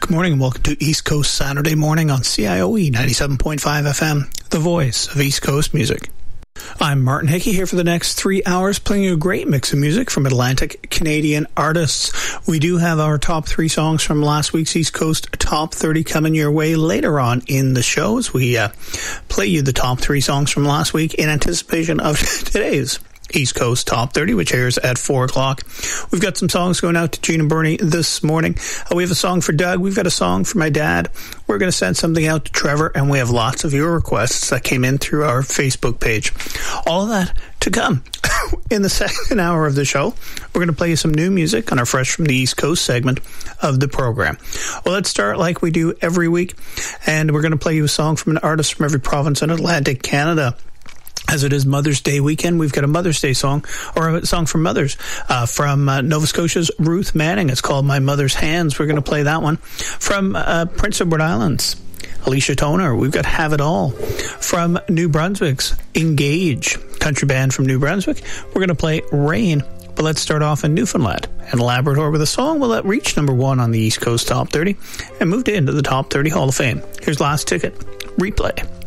Good morning and welcome to East Coast Saturday Morning on CIOE 97.5 FM, the voice of East Coast music. I'm Martin Hickey here for the next 3 hours playing you a great mix of music from Atlantic Canadian artists. We do have our top 3 songs from last week's East Coast Top 30 coming your way later on in the show as we play you the top 3 songs from last week in anticipation of today's East Coast Top 30, which airs at 4 o'clock. We've got some songs going out to Gene and Bernie this morning. We have a song for Doug. We've got a song for my dad. We're going to send something out to Trevor, and we have lots of your requests that came in through our Facebook page. All of that to come. In the second hour of the show, we're going to play you some new music on our Fresh from the East Coast segment of the program. Well, let's start like we do every week, and we're going to play you a song from an artist from every province in Atlantic Canada. As it is Mother's Day weekend, we've got a Mother's Day song, or a song for mothers, from Nova Scotia's Ruth Manning. It's called My Mother's Hands. We're going to play that one. From Prince Edward Islands, Alicia Toner, we've got Have It All. From New Brunswick's Engage, country band from New Brunswick, we're going to play Rain. But let's start off in Newfoundland and Labrador with a song that reached number 1 on the East Coast Top 30 and moved into the Top 30 Hall of Fame. Here's Last Ticket, Replay.